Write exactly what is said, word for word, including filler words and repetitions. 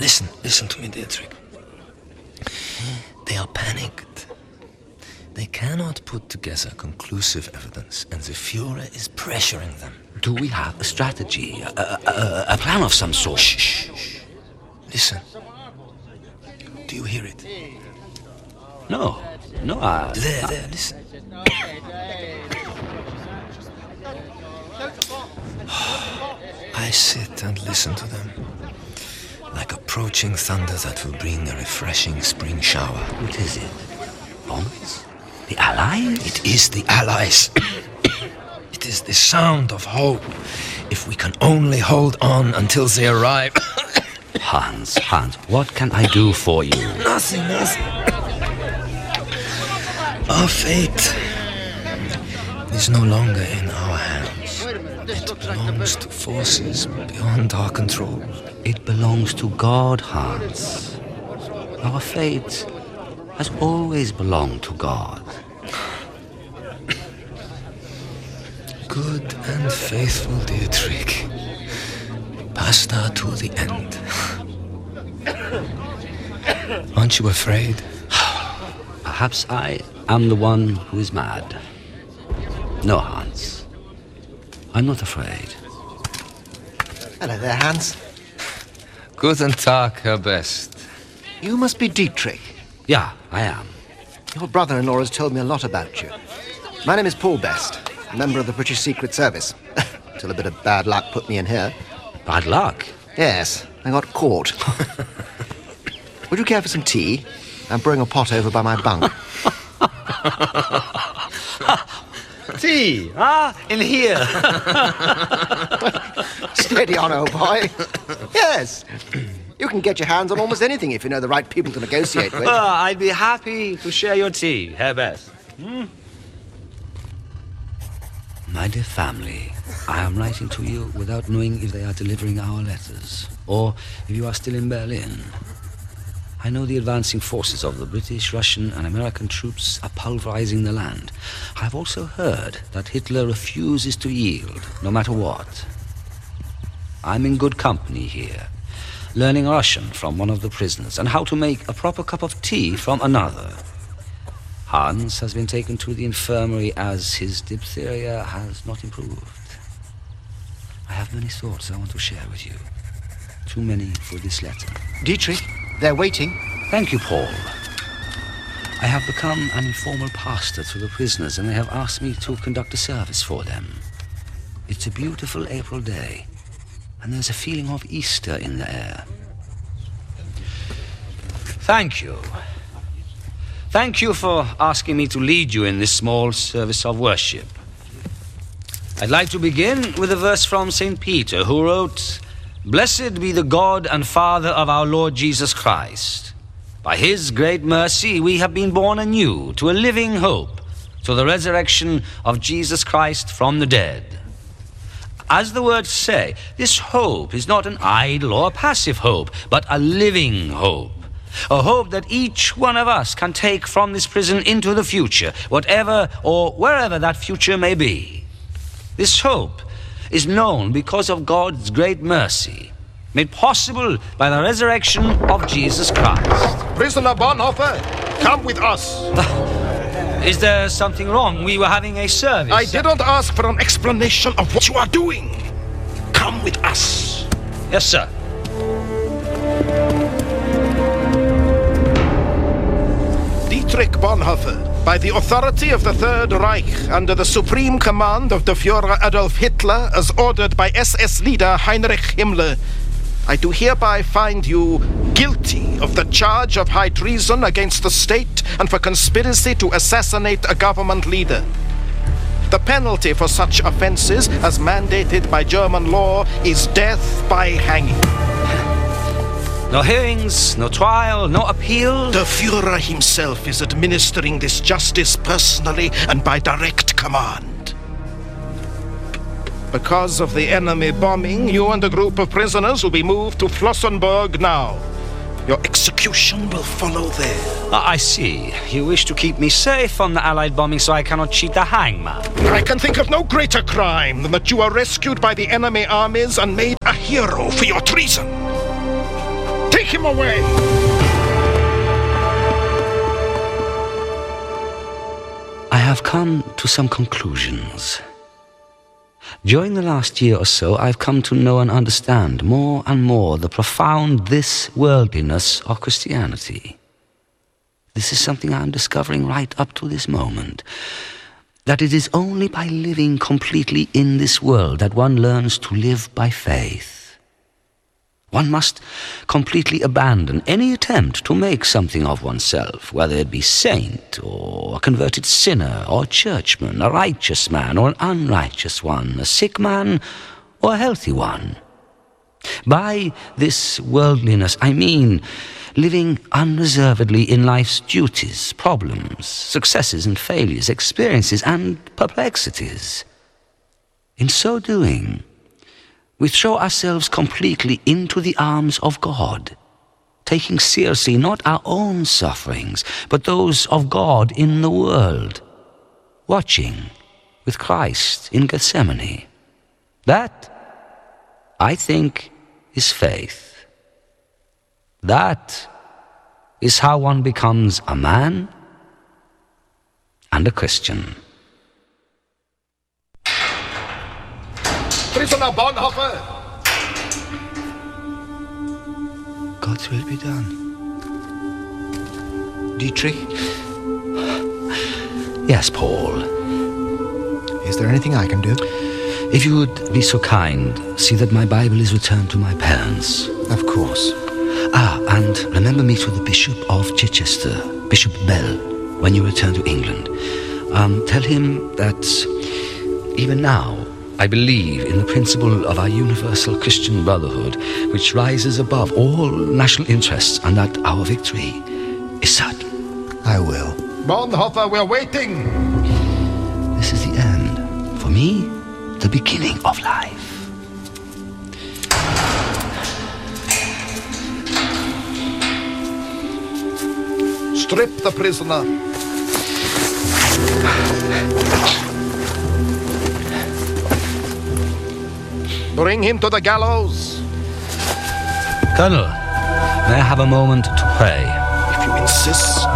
Listen, listen to me, Dietrich. They are panicked. They cannot put together conclusive evidence, and the Führer is pressuring them. Do we have a strategy, a, a, a plan of some sort? Shh, shh, shh. Listen. Do you hear it? No, no, I... There, there, listen. I sit and listen to them, like approaching thunder that will bring a refreshing spring shower. What is it? Bombs? The Allies? It is the Allies. It is the sound of hope. If we can only hold on until they arrive. Hans, Hans, what can I do for you? Nothing, nothing. Our fate is no longer in our hands. It belongs to forces beyond our control. It belongs to God, Hans. Our fate has always belonged to God. Good and faithful Dietrich. Pasta to the end. Aren't you afraid? Perhaps I am the one who is mad. No, Hans. I'm not afraid. Hello there, Hans. Guten Tag, Herr Best. You must be Dietrich. Yeah, I am. Your brother-in-law has told me a lot about you. My name is Paul Best, a member of the British Secret Service. Till a bit of bad luck put me in here. Bad luck? Yes, I got caught. Would you care for some tea? I'm bring a pot over by my bunk. Tea? Ah, in here. Steady on, old boy. Yes. You can get your hands on almost anything if you know the right people to negotiate with. Well, I'd be happy to share your tea, Herr Best. Hmm? My dear family, I am writing to you without knowing if they are delivering our letters, or if you are still in Berlin. I know the advancing forces of the British, Russian, and American troops are pulverizing the land. I have also heard that Hitler refuses to yield, no matter what. I'm in good company here, learning Russian from one of the prisoners, and how to make a proper cup of tea from another. Hans has been taken to the infirmary as his diphtheria has not improved. I have many thoughts I want to share with you. Too many for this letter. Dietrich, they're waiting. Thank you, Paul. I have become an informal pastor to the prisoners, and they have asked me to conduct a service for them. It's a beautiful April day, and there's a feeling of Easter in the air. Thank you. Thank you for asking me to lead you in this small service of worship. I'd like to begin with a verse from Saint Peter, who wrote, "Blessed be the God and Father of our Lord Jesus Christ. By his great mercy we have been born anew to a living hope, to the resurrection of Jesus Christ from the dead." As the words say, this hope is not an idle or a passive hope, but a living hope. A hope that each one of us can take from this prison into the future, whatever or wherever that future may be. This hope is known because of God's great mercy, made possible by the resurrection of Jesus Christ. Prisoner Bonhoeffer, come with us. Is there something wrong? We were having a service. I didn't ask for an explanation of what you are doing. Come with us. Yes, sir. Dietrich Bonhoeffer, by the authority of the Third Reich, under the supreme command of the Führer Adolf Hitler, as ordered by S S leader Heinrich Himmler, I do hereby find you guilty of the charge of high treason against the state and for conspiracy to assassinate a government leader. The penalty for such offenses, as mandated by German law, is death by hanging. No hearings, no trial, no appeal. The Führer himself is administering this justice personally and by direct command. Because of the enemy bombing, you and a group of prisoners will be moved to Flossenburg now. Your execution will follow there. Ah, I see. You wish to keep me safe from the Allied bombing so I cannot cheat the hangman. I can think of no greater crime than that you were rescued by the enemy armies and made a hero for your treason. Take Take him away! I have come to some conclusions. During the last year or so, I've come to know and understand more and more the profound this-worldliness of Christianity. This is something I'm discovering right up to this moment, that it is only by living completely in this world that one learns to live by faith. One must completely abandon any attempt to make something of oneself, whether it be saint or a converted sinner or churchman, a righteous man or an unrighteous one, a sick man or a healthy one. By this worldliness, I mean living unreservedly in life's duties, problems, successes and failures, experiences and perplexities. In so doing, we throw ourselves completely into the arms of God, taking seriously not our own sufferings, but those of God in the world, watching with Christ in Gethsemane. That, I think, is faith. That is how one becomes a man and a Christian. Prisoner Bonhoeffer! God's will be done. Dietrich? Yes, Paul. Is there anything I can do? If you would be so kind, see that my Bible is returned to my parents. Of course. Ah, and remember me to the Bishop of Chichester, Bishop Bell, when you return to England. Um, tell him that even now I believe in the principle of our universal Christian brotherhood, which rises above all national interests, and that our victory is certain. I will. Bonhoeffer, we're waiting! This is the end. For me, the beginning of life. Strip the prisoner. Bring him to the gallows. Colonel, may I have a moment to pray? If you insist.